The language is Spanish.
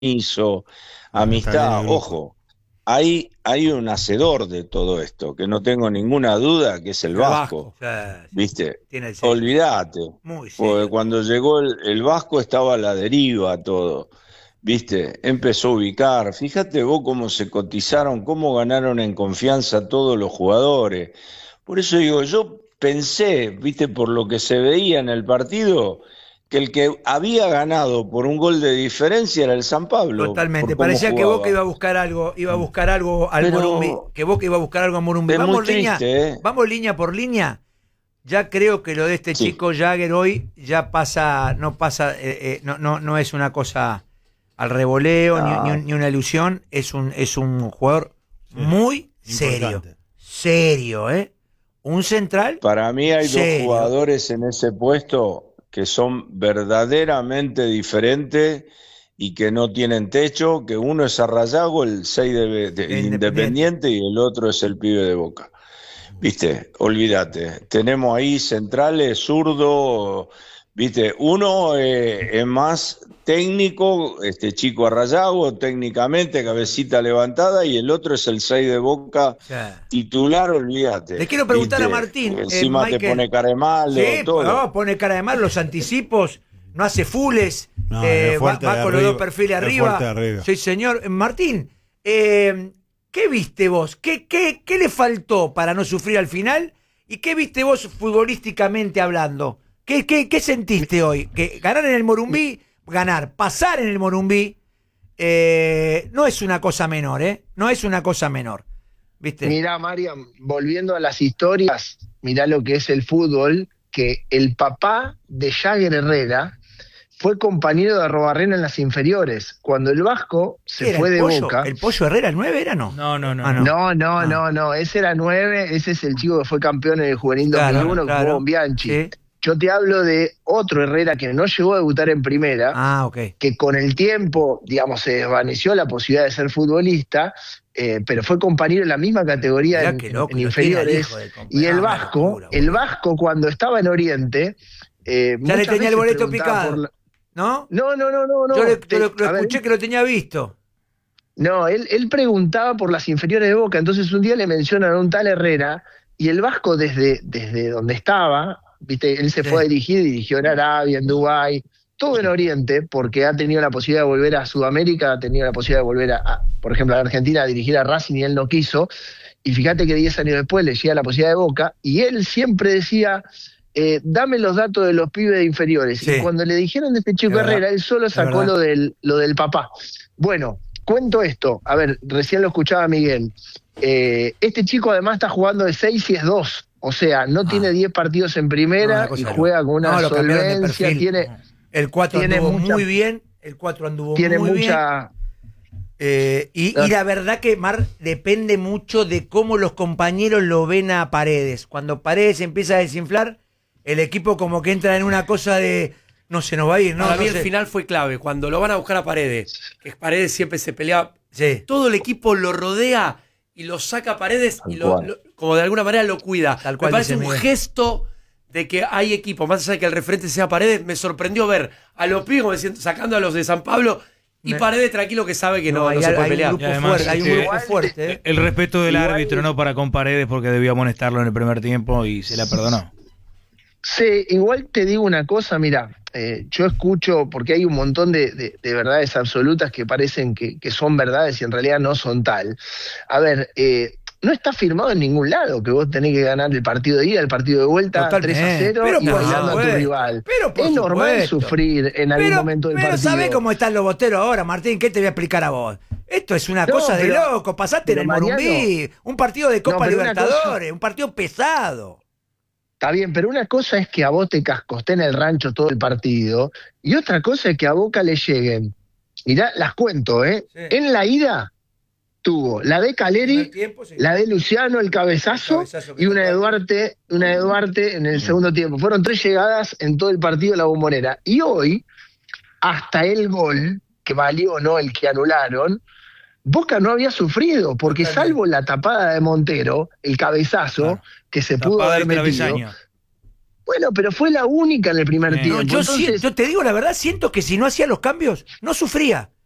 compromiso, Bueno, está bien amistad. el grupo. Ojo, hay un hacedor de todo esto, que no tengo ninguna duda, que es el El Vasco, Vasco. Sí, sí. ¿viste? Tiene el sello. Olvídate, Muy porque serio cuando todo. llegó el Vasco estaba a la deriva todo, ¿viste? Empezó a ubicar. Fíjate vos cómo se cotizaron, cómo ganaron en confianza todos los jugadores. Por eso digo, yo pensé, ¿viste? Por lo que se veía en el partido, que el que había ganado por un gol de diferencia era el San Pablo, por Totalmente. cómo Parecía que Boca jugaba. iba a buscar algo al Morumbi, Pero que Boca iba a buscar algo al Morumbi. es muy triste, ¿eh? Vamos línea por línea. Ya creo que lo de este Sí. chico Jagger hoy ya pasa, no pasa, no es una cosa al revoleo No, ni una ilusión, es un jugador Sí, muy serio, importante. serio, un central para mí hay dos serio, jugadores en ese puesto que son verdaderamente diferentes y que no tienen techo, que uno es Arrayago, el 6 de el Independiente. Independiente, y el otro es el pibe de Boca. Viste, olvídate. Tenemos ahí centrales, zurdo, viste. Uno es más técnico, este chico Arrayago, técnicamente, cabecita levantada, y el otro es el 6 de Boca, O sea, titular, le olvídate, quiero preguntar a viste. Martín, Encima te Michael. pone cara de malo, Sí, todo. pone cara de mal los anticipos, no hace fules, No, es fuerte va de con los dos arriba. perfiles Es arriba. fuerte de arriba. Sí, señor. Martín, ¿qué viste vos? ¿Qué le faltó para no sufrir al final? ¿Y qué viste vos futbolísticamente hablando? ¿Qué sentiste hoy? Que ganar en el Morumbí, pasar en el Morumbí, no es una cosa menor, ¿eh? No es una cosa menor, ¿viste? Mirá, Mariam, volviendo a las historias, mirá lo que es el fútbol, que el papá de Jagger Herrera fue compañero de Arrobarrena en las inferiores. Cuando el Vasco ¿Qué se era, fue el de pollo? Boca. ¿El Pollo Herrera, el 9 era, no? No, no, no. Ah, No, ese era 9, ese es el chico que fue campeón en el Juvenil Claro, 2001, que jugó con Bianchi. sí. Yo te hablo de otro Herrera que no llegó a debutar en primera, Ah, ok. que con el tiempo, digamos, se desvaneció la posibilidad de ser futbolista, pero fue compañero en la misma categoría Mirá en, qué loco, en lo tiene al inferiores. hijo del compañero. Y el Ah, una Vasco, locura, el boludo. Vasco cuando estaba en Oriente, Ya le muchas tenía el veces boleto preguntaba picado, por ¿no? No. Yo lo A ver, escuché que lo tenía visto. no, él preguntaba por las inferiores de Boca, entonces un día le mencionan a un tal Herrera, y el Vasco desde donde estaba, viste, él se Sí. fue a dirigir, dirigió en Arabia, en Dubái, todo en Oriente, porque ha tenido la posibilidad de volver a Sudamérica, ha tenido la posibilidad de volver por ejemplo, a Argentina a dirigir a Racing y él no quiso, y fíjate que 10 años después le llega la posibilidad de Boca, y él siempre decía, dame los datos de los pibes de inferiores, Sí. y cuando le dijeron de este chico Es verdad, Herrera, él solo es sacó verdad. lo del papá. Bueno, cuento esto, a ver, recién lo escuchaba Miguel. Este chico además está jugando de 6 y es 2, o sea, no tiene 10 partidos en No, primera una cosa y de juega loco. con una No, lo cambiaron de solvencia, perfil. tiene, El 4 tiene anduvo mucha- muy bien. El 4 anduvo tiene muy bien. mucha... Y la verdad que, Mar, depende mucho de cómo los compañeros lo ven a Paredes. Cuando Paredes empieza a desinflar, el equipo como que entra en una cosa de no se nos va a ir, ¿no? Para mí No el sé. final fue clave. Cuando lo van a buscar a Paredes, que Paredes siempre se peleaba, Sí. todo el equipo lo rodea y lo saca a Paredes y Tal cual. como de alguna manera lo cuida. Tal Me cual parece dice un Miguel. gesto de que hay equipo, más allá de que el referente sea Paredes, me sorprendió ver a los pibes como diciendo, sacando a los de San Pablo y Me- Paredes tranquilo que sabe que no hay, se puede hay un pelear. grupo Y además, fuerte, hay un grupo igual- fuerte. ¿Eh? El respeto del Igual- árbitro, no para con Paredes, porque debió amonestarlo en el primer tiempo y se la perdonó. Sí, igual te digo una cosa, mira, yo escucho, porque hay un montón de verdades absolutas que parecen que son verdades y en realidad no son tal. A ver, no está firmado en ningún lado que vos tenés que ganar el partido de ida, el partido de vuelta, Totalmente. 3-0 Pero y por bailando a tu supuesto. rival. Pero por Es normal supuesto. sufrir en algún momento del pero partido. ¿sabés cómo están los boteros ahora, Martín? ¿Qué te voy a explicar a vos? Esto es una No, cosa de pero- loco. Pasaste en pero el Mariano, Morumbí, un partido de Copa pero una Libertadores, un partido pesado. Está bien, pero una cosa es que a vos te cascosté en el rancho todo el partido y otra cosa es que a Boca le lleguen. Mirá, las cuento, ¿eh? Sí. En la ida tuvo la de Caleri, Primer tiempo, sí. la de Luciano, el cabezazo, El cabezazo que y una de tocó. Duarte en el segundo tiempo. Fueron 3 llegadas en todo el partido de la Bombonera. Y hoy, hasta el gol, que valió o no el que anularon, Boca no había sufrido, porque Totalmente. salvo la tapada de Montero, el cabezazo, Claro. que se pudo Tapada haber del metido. travesaño. Bueno, pero fue la única en el primer Sí. tiempo. No, yo Entonces, te digo la verdad, siento que si no hacía los cambios, no sufría.